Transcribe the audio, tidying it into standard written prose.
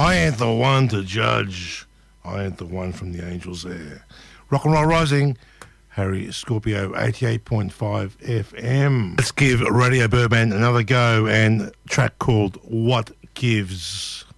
I ain't the one to judge. I ain't the one from the Angels there. Rock and Roll Rising, Harry Scorpio, 88.5 FM. Let's give Radio Birdman another go and a track called What Gives.